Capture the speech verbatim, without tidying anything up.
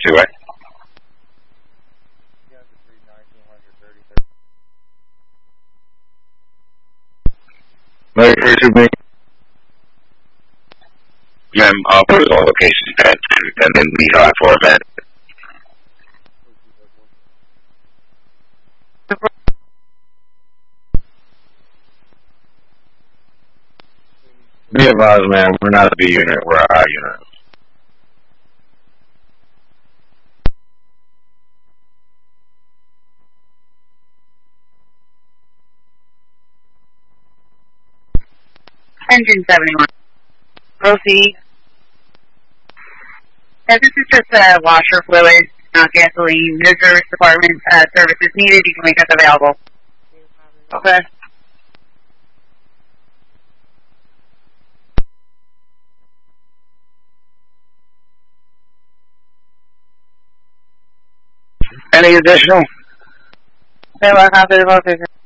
two, right? Mary two, me. Ma'am, uh, put all locations at and then we uh, for a minute. Be advised, man, we're not a B unit, we're a I unit. Engine seventy-one. Proceed. Uh, this is just uh, washer fluid, not gasoline. No service department uh, services needed. You can make us available. Okay. Any additional? Say what happened about this?